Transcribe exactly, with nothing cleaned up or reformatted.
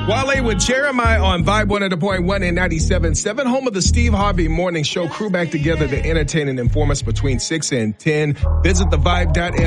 Wale with Jeremiah on Vibe one hundred point one and ninety-seven point seven, home of the Steve Harvey Morning Show. Crew back together to entertain and inform us between six and ten. Visit the vibe dot